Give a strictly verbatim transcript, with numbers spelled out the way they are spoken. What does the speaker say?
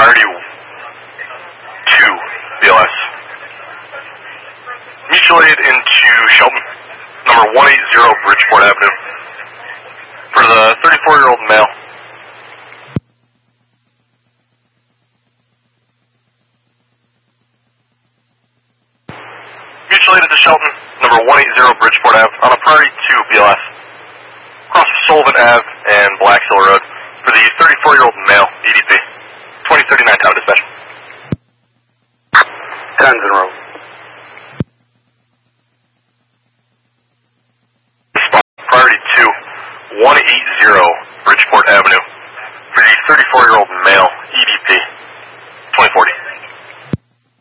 priority two, B L S. Mutual aid into Shelton, number one eighty Bridgeport Avenue. For the thirty-four-year-old male. Mutual aid to Shelton, number one eighty Bridgeport Ave, on a priority two, B L S. Across Sullivan Ave and Black Hill Road for the thirty-four-year-old male, E D P. twenty thirty-nine town dispatch. Tens in row. Spot priority two, one eighty Bridgeport Avenue.